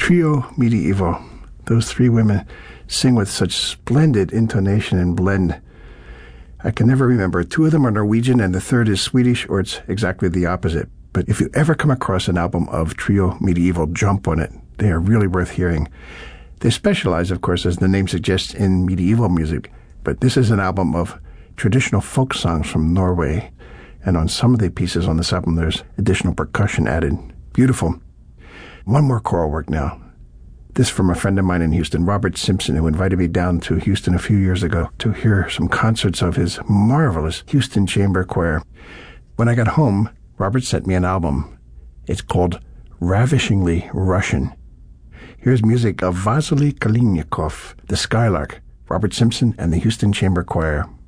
Trio Medieval. Those three women sing with such splendid intonation and blend. I can never remember. Two of them are Norwegian and the third is Swedish, or it's exactly the opposite. But if you ever come across an album of Trio Medieval, jump on it. They are really worth hearing. They specialize, of course, as the name suggests, in medieval music. But this is an album of traditional folk songs from Norway. And on some of the pieces on this album, there's additional percussion added. Beautiful. One more choral work now. This from a friend of mine in Houston, Robert Simpson, who invited me down to Houston a few years ago to hear some concerts of his marvelous Houston Chamber Choir. When I got home, Robert sent me an album. It's called Ravishingly Russian. Here's music of Vasily Kalinikov, the Skylark, Robert Simpson, and the Houston Chamber Choir.